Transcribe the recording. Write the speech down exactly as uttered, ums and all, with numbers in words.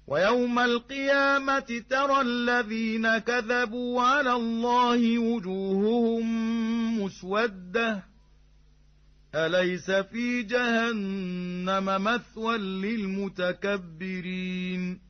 ويوم القيامة ترى الذين كذبوا على الله وجوههم مسودة أليس في جهنم مثوى للمتكبرين